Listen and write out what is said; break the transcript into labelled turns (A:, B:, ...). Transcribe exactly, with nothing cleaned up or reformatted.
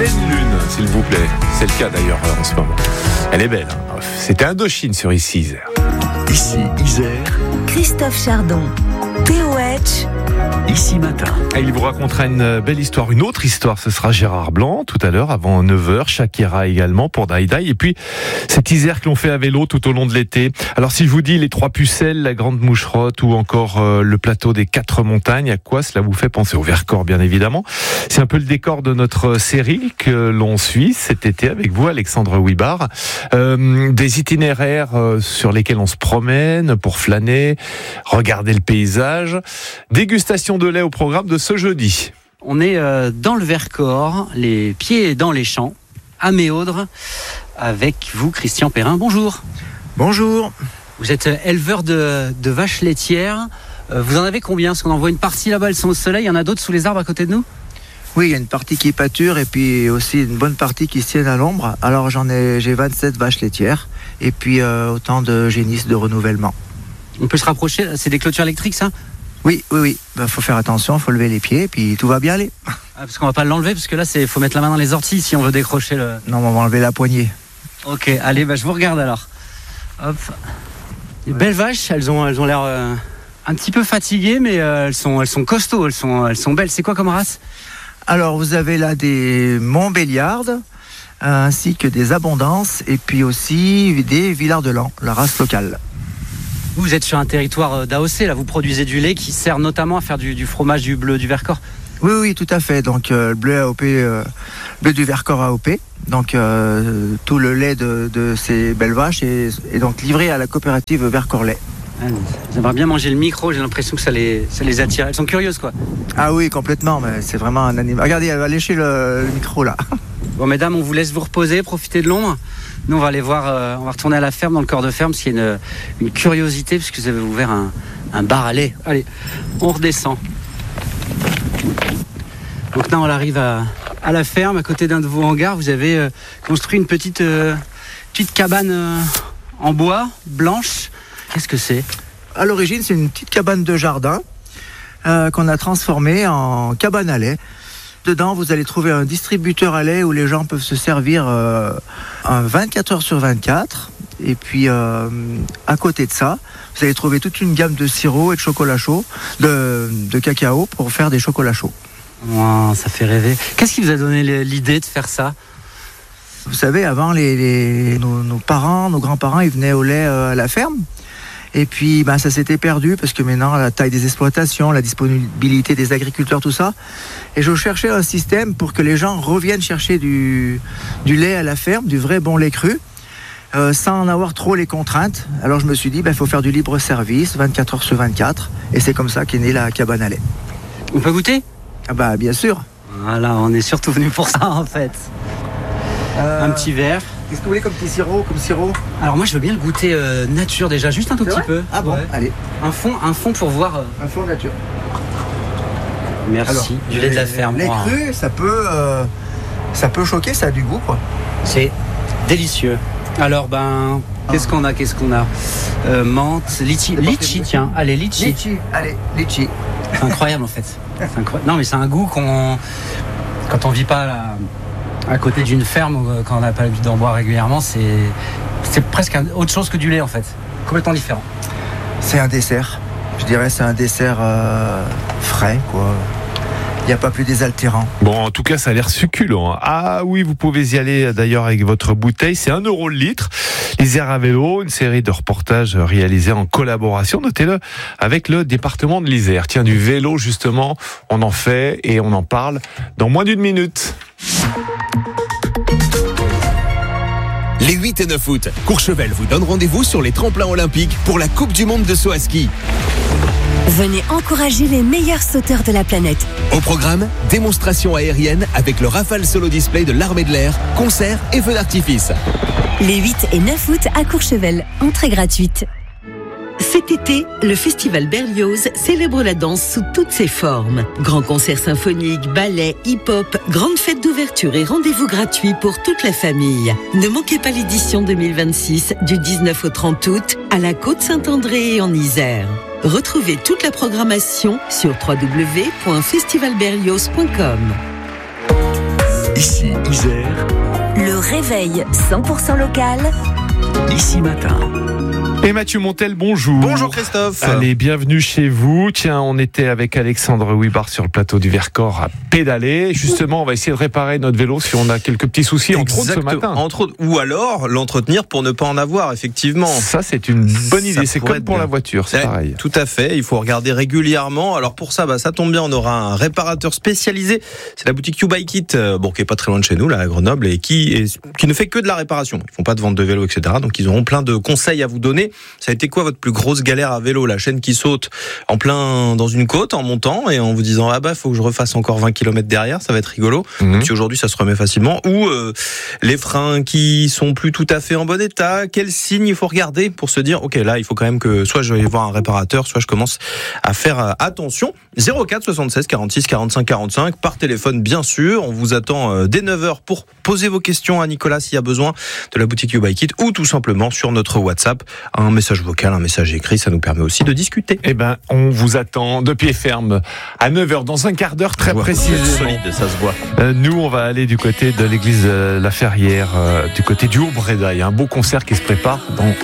A: pleine lune, s'il vous plaît. C'est le cas d'ailleurs en ce moment. Elle est belle. Hein. C'était Indochine sur Ici Isère.
B: Ici Isère.
C: Christophe Chardon. T O H.
B: Ici Matin.
A: Et il vous racontera une belle histoire, une autre histoire. Ce sera Gérard Blanc tout à l'heure avant neuf heures. Shakira également pour Dai Dai. Et puis cette Isère que l'on fait à vélo tout au long de l'été. Alors si je vous dis les Trois Pucelles, la Grande Moucherotte ou encore euh, le plateau des Quatre Montagnes, à quoi cela vous fait penser? Au Vercors bien évidemment. C'est un peu le décor de notre série que l'on suit cet été avec vous, Alexandre Ouibard. Euh, des itinéraires euh, sur lesquels on se promène pour flâner, regarder le paysage. Dégustation de lait au programme de ce jeudi.
D: On est euh, dans le Vercors, les pieds dans les champs, à Méaudre, avec vous, Christian Perrin. Bonjour.
E: Bonjour.
D: Vous êtes éleveur de, de vaches laitières. Euh, vous en avez combien? Parce qu'on en voit une partie là-bas, elles sont au soleil. Il y en a d'autres sous les arbres à côté de nous?
E: Oui, il y a une partie qui pâture et puis aussi une bonne partie qui se tienne à l'ombre. Alors j'en ai, j'ai vingt-sept vaches laitières et puis euh, autant de génisses de renouvellement.
D: On peut se rapprocher, c'est des clôtures électriques ça?
E: Oui, oui, oui. Ben, faut faire attention, faut lever les pieds et puis tout va bien aller.
D: Ah, parce qu'on va pas l'enlever, parce que là, il faut mettre la main dans les orties si on veut décrocher le...
E: Non, on va enlever la poignée.
D: Ok, allez, bah, je vous regarde alors. Hop. Les ouais. Belles vaches, elles ont, elles ont l'air euh, un petit peu fatiguées, mais euh, elles sont, elles sont costauds, elles sont, elles sont belles. C'est quoi comme race? Alors,
E: vous avez là des Montbéliardes, euh, ainsi que des Abondances, et puis aussi des Villard-de-Lans, la race locale.
D: Vous êtes sur un territoire d'A O C, là, vous produisez du lait qui sert notamment à faire du, du fromage du bleu du Vercors.
E: Oui, oui, tout à fait. Donc, euh, le bleu A O P, euh, bleu du Vercors A O P. Donc, euh, tout le lait de, de ces belles vaches est, est donc livré à la coopérative Vercors Lait.
D: Ah, j'aimerais bien manger le micro, j'ai l'impression que ça les, ça les attire. Elles sont curieuses, quoi.
E: Ah oui, complètement, mais c'est vraiment un animal. Regardez, elle va lécher le, le micro, là.
D: Bon, mesdames, on vous laisse vous reposer, profiter de l'ombre. Nous, on va aller voir, euh, on va retourner à la ferme, dans le corps de ferme, parce qu'il y a une, une curiosité, puisque vous avez ouvert un, un bar à lait. Allez, on redescend. Donc là, on arrive à, à la ferme, à côté d'un de vos hangars. Vous avez euh, construit une petite, euh, petite cabane euh, en bois, blanche. Qu'est-ce que c'est?
E: À l'origine, c'est une petite cabane de jardin euh, qu'on a transformée en cabane à lait. Dedans, vous allez trouver un distributeur à lait où les gens peuvent se servir euh, vingt-quatre heures sur vingt-quatre. Et puis, euh, à côté de ça, vous allez trouver toute une gamme de sirops et de chocolat chaud, de, de cacao pour faire des chocolats chauds.
D: Wow, ça fait rêver. Qu'est-ce qui vous a donné l'idée de faire ça?
E: Vous savez, avant, les, les, nos, nos parents, nos grands-parents, ils venaient au lait euh, à la ferme. Et puis, ben, ça s'était perdu parce que maintenant, la taille des exploitations, la disponibilité des agriculteurs, tout ça. Et je cherchais un système pour que les gens reviennent chercher du, du lait à la ferme, du vrai bon lait cru, euh, sans en avoir trop les contraintes. Alors, je me suis dit, ben, il faut faire du libre service, vingt-quatre heures sur vingt-quatre. Et c'est comme ça qu'est née la cabane à lait.
D: On peut goûter?
E: Ah bah, bien sûr.
D: Voilà, on est surtout venu pour ça, en fait. Euh... Un petit verre.
E: Qu'est-ce que vous voulez comme petit sirop, comme sirop?
D: Alors moi je veux bien le goûter euh, nature déjà, juste un tout petit peu.
E: Ah bon, ouais. Allez.
D: Un fond, un fond pour voir. Euh...
E: Un fond nature.
D: Merci. Alors, du lait de la ferme.
E: Lait
D: wow.
E: cru, ça peut, euh, ça peut choquer, ça a du goût quoi.
D: C'est délicieux. Alors ben, qu'est-ce qu'on a, qu'est-ce qu'on a euh, Menthe, litchi, litchi, tiens, allez litchi.
E: Litchi, allez, litchi.
D: C'est incroyable en fait. C'est incroyable. Non mais c'est un goût qu'on, quand on vit pas là. À côté d'une ferme, quand on n'a pas l'habitude d'en boire régulièrement, c'est, c'est presque un, autre chose que du lait en fait. Complètement différent.
E: C'est un dessert. Je dirais c'est un dessert euh, frais, quoi. Il n'y a pas plus désaltérant.
A: Bon, en tout cas, ça a l'air succulent. Ah oui, vous pouvez y aller d'ailleurs avec votre bouteille. C'est un euro le litre. Isère à vélo, une série de reportages réalisés en collaboration, notez-le, avec le département de l'Isère. Tiens, du vélo justement, on en fait et on en parle dans moins d'une minute.
B: Les huit et neuf août, Courchevel vous donne rendez-vous sur les tremplins olympiques pour la Coupe du Monde de saut à ski.
C: Venez encourager les meilleurs sauteurs de la planète.
B: Au programme, démonstration aérienne avec le Rafale Solo Display de l'Armée de l'Air, concerts et feux d'artifice.
C: Les huit et neuf août à Courchevel, entrée gratuite.
F: Cet été, le Festival Berlioz célèbre la danse sous toutes ses formes. Grands concerts symphoniques, ballets, hip-hop, grandes fêtes d'ouverture et rendez-vous gratuits pour toute la famille. Ne manquez pas l'édition deux mille vingt-six du dix-neuf au trente août à la Côte-Saint-André et en Isère. Retrouvez toute la programmation sur w w w point festival berlioz point com.
G: Ici Isère.
C: Le réveil cent pour cent local.
G: Ici Matin.
A: Et Mathieu Montel, bonjour.
H: Bonjour Christophe.
A: Allez, bienvenue chez vous. Tiens, on était avec Alexandre Wibar sur le plateau du Vercors à pédaler. Justement, on va essayer de réparer notre vélo si on a quelques petits soucis, entre autres ce matin.
H: Entre autres, ou alors l'entretenir pour ne pas en avoir, effectivement.
A: Ça, c'est une bonne idée.
H: Ça
A: C'est
H: pourrait
A: comme pour
H: être
A: la voiture, c'est
H: Ouais,
A: pareil.
H: Tout à fait, il faut regarder régulièrement. Alors pour ça, bah, ça tombe bien, on aura un réparateur spécialisé. C'est la boutique YouBikeIt, euh, bon, qui est pas très loin de chez nous, là, à Grenoble, et qui, est, qui ne fait que de la réparation. Ils font pas de vente de vélo, et cetera. Donc ils auront plein de conseils à vous donner. Ça a été quoi votre plus grosse galère à vélo? La chaîne qui saute en plein dans une côte en montant et en vous disant ah bah faut que je refasse encore vingt kilomètres derrière, ça va être rigolo.
A: Mmh.
H: Même si aujourd'hui ça se remet facilement. Ou euh, les freins qui sont plus tout à fait en bon état. Quels signes il faut regarder pour se dire ok là il faut quand même que soit je vais voir un réparateur, soit je commence à faire attention. zéro quatre soixante-seize quarante-six quarante-cinq quarante-cinq par téléphone bien sûr. On vous attend dès neuf heures pour poser vos questions à Nicolas s'il y a besoin de la boutique YouBikeIt ou tout simplement sur notre WhatsApp un message vocal, un message écrit, ça nous permet aussi de discuter.
A: Eh ben, on vous attend de pied ferme à neuf heures, dans un quart d'heure très
H: Ouais,
A: précisément.
H: solide, ça se voit.
A: Euh, nous, on va aller du côté de l'église euh, La Ferrière, euh, du côté du Haut-Brédaille. Un beau concert qui se prépare dans